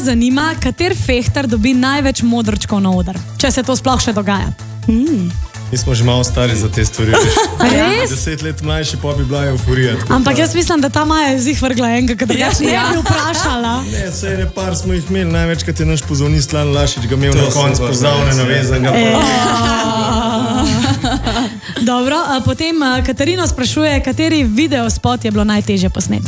zanima, kater fehtar dobi največ modrčkov na oder, če se to sploh še dogaja. Mi smo že malo stari za te stvari. Res? 10 let mlajši pa bi bila euforija. Ampak jaz mislim, da ta Maja je zih vrgla enega, ker drugače ne bi vprašala. Ne, vse ne par smo jih imeli, največkrat je naš pozornist Lan Lašič ga imel na koncu pozavne navezanga. Dobro, potem Katarino sprašuje, kateri videospot je bilo najtežje posnet?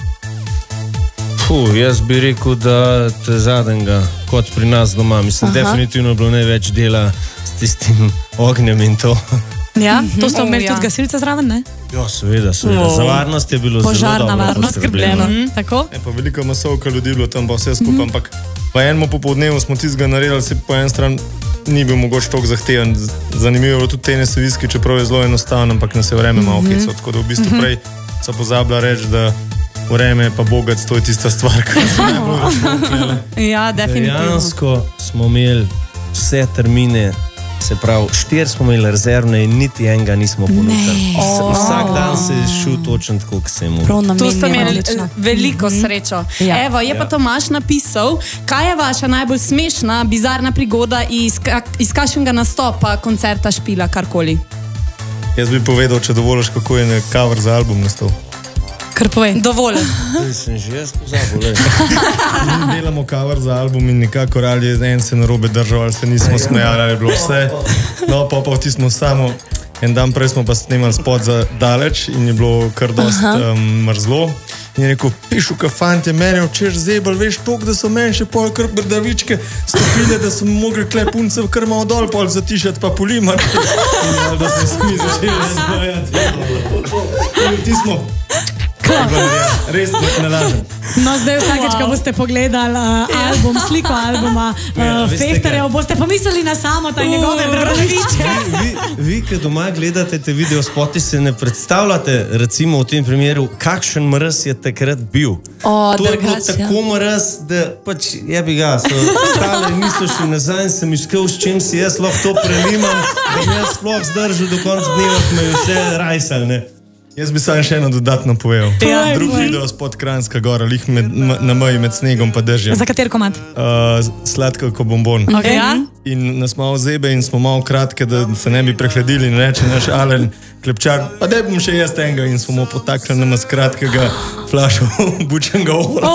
Jaz bi rekel, da te zadnjega, kot pri nas doma. Mislim, definitivno bilo največ dela s tistim ognjem in to. Ja, to ste imeli tudi gasilce zraven, ne? Ja, seveda. Za varnost je bilo požarna zelo dobro varnost poskrbljeno. Tako? Pa veliko masovka ljudi bilo tam pa vse skupaj, ampak po enemu popoldnevu smo tistega naredili, se po en stran ni bil mogoče toliko zahteven. Zanimivo je bilo tudi tenise viski, čeprav je zelo enostavno, ampak nas je vreme malo hecalo, tako da v bistvu prej so pozabila reči, da vreme pa bogac, to je tista stvar, kar se najbolj razšlo. Ja, definitivno. Dejansko smo imeli vse termine, se pravi, 4 smo imeli rezervne in niti enega nismo ponudili. Vsak dan se je šel točno tako, kot se je mogel. To ste imeli veliko srečo. Evo, je pa Tomaž napisal, kaj je vaša najbolj smešna, bizarna prigoda iz kakšnega nastopa, koncerta, špila, karkoli? Jaz bi povedal, če dovoliš, kako je nek cover za album nastal. Kar povej. Dovolj. Sem že jaz pozabil. Mi delamo cover za album in nikakor ali je en se narobe držal, ali se nismo smejali, ali je bilo vse. No, pa vtismo samo, en dan prej smo pa snemali spot za Daleč in je bilo kar dost mrzlo. In je rekel, pišu, ka fantje, mene včer zebal, veš toliko, da so meni še pol kar brdavičke stopile, da so mogli kle punce kar malo dol pol zatišati pa polimat. In da smo se mi začeli smejati. In vtismo. Res ne lažem. No, zdaj vsakeč, ko boste pogledali album, sliko albuma fehtarjev, boste pomislili na samo ta njegove bradavičke. Vi, ki doma gledate te videospoti, se ne predstavljate, recimo v tem primeru, kakšen mraz je takrat bil. To je bilo tako mraz, da pač jebi ga, so stale, niso šli nazaj in sem iskal, s čim si jaz lahko to prelimam, da mi jaz sploh zdržal do konca dneva, ko me je vse rajsal, ne. Jaz bi samo še eno dodatno povedal. Drug video spod Kranjska gora, lih na meji med snegom pa dežjem. Za kater komad? Sladko ko bombon. In nas malo zebe in smo malo kratke, da se ne bi prehladili in reče naš Alen Klepčar, pa da bom še jaz enega in smo mu potaknili nama skratkega flašo bučenega ola.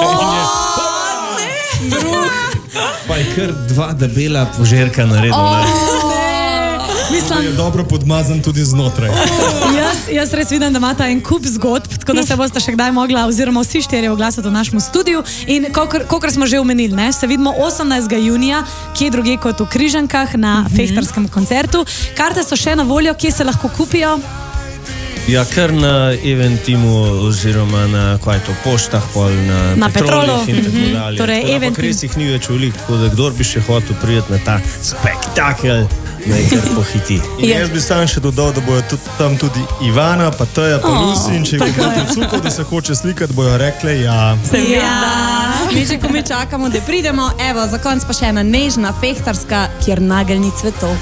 Pa je kar 2 debela požerka naredila. Mislim, je dobro podmazan tudi znotraj. Jaz res vidim, da imata en kup zgodb, tako da se boste še kdaj mogla, oziroma vsi 4 oglasiti v našem studiu. In kolikor smo že omenili, ne, se vidimo 18. junija, kje druge kot v Križankah na fehtarskem koncertu. Karte so še na voljo, kje se lahko kupijo? Ja, kar na Eventimu oziroma na poštah, na Petrolih in tako dalje. Torej, ampak res jih ni več veliko, tako da kdor bi še hotel priti na ta spektakel, naj kar pohiti. In jaz bi sam še dodal, da bojo tam tudi Ivana, pa Teja, pa Lucy in če jih bo pricukal, da se hoče slikati, bojo rekle ja. Seveda. Mi že ko mi čakamo, da pridemo. Evo, za konc pa še ena nežna fehtarska, kjer nageljni cvetov.